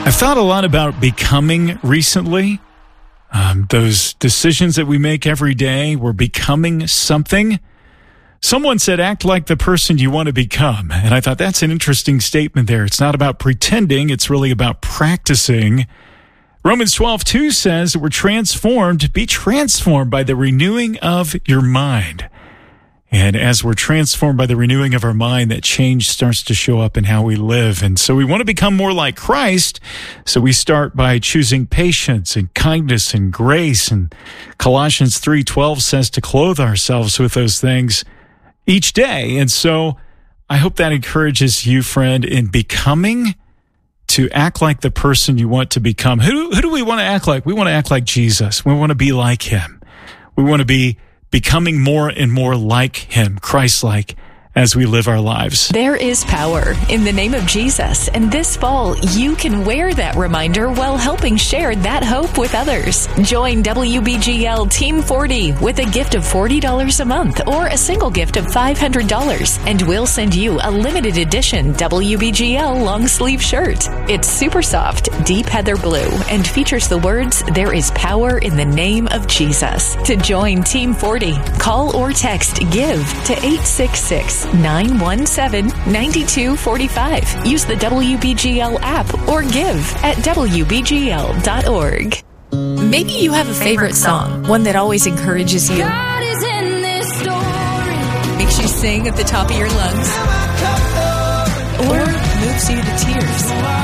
I've thought a lot about becoming recently. Those decisions that we make every day, we're becoming something. Someone said, act like the person you want to become. And I thought that's an interesting statement there. It's not about pretending. It's really about practicing. Romans 12:2 says that we're transformed. Be transformed by the renewing of your mind. And as we're transformed by the renewing of our mind, that change starts to show up in how we live. And so we want to become more like Christ. So we start by choosing patience and kindness and grace. And Colossians 3:12 says to clothe ourselves with those things each day. And so I hope that encourages you, friend, in becoming, to act like the person you want to become. Who do we want to act like? We want to act like Jesus. We want to be like him. We want to be becoming more and more like him, Christ-like, as we live our lives. There is power in the name of Jesus, and this fall you can wear that reminder while helping share that hope with others. Join WBGL Team 40 with a gift of $40 a month or a single gift of $500, and we'll send you a limited edition WBGL long sleeve shirt. It's super soft, deep heather blue, and features the words, "There is power in the name of Jesus." To join Team 40, call or text GIVE to 866-917-9245. Use the WBGL app or give at WBGL.org. Maybe you have a favorite song, one that always encourages you, God is in this story. makes you sing at the top of your lungs, or moves you to tears.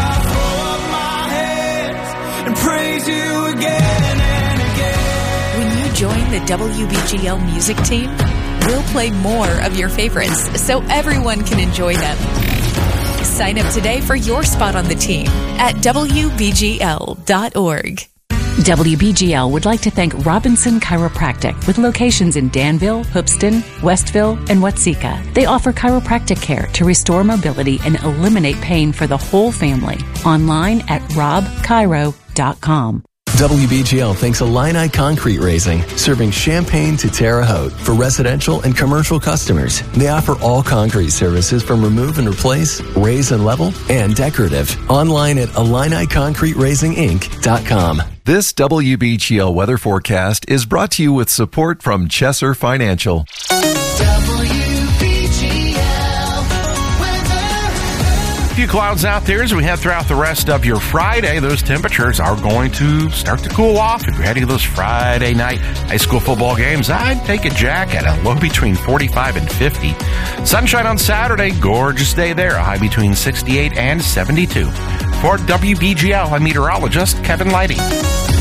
When you join the WBGL music team, we'll play more of your favorites so everyone can enjoy them. Sign up today for your spot on the team at WBGL.org. WBGL would like to thank Robinson Chiropractic with locations in Danville, Hoopeston, Westville, and Watseka. They offer chiropractic care to restore mobility and eliminate pain for the whole family. Online at robchiro.com. WBGL thanks Illini Concrete Raising, serving Champaign to Terre Haute for residential and commercial customers. They offer all concrete services from remove and replace, raise and level, and decorative. Online at IlliniConcreteRaisingInc.com. This WBGL weather forecast is brought to you with support from Chesser Financial. A few clouds out there as we head throughout the rest of your Friday. Those temperatures are going to start to cool off. If you're heading to those Friday night high school football games, I'd take a jacket, a low between 45 and 50. Sunshine on Saturday, gorgeous day there, a high between 68 and 72. For WBGL, I'm meteorologist Kevin Leidy.